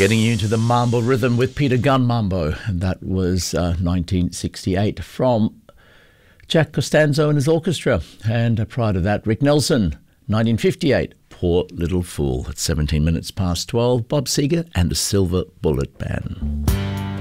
Getting you into the mambo rhythm with Peter Gunn Mambo. And that was 1968 from Jack Costanzo and his orchestra. And prior to that, Rick Nelson, 1958, Poor Little Fool. At 17 minutes past 12, Bob Seger and the Silver Bullet Band.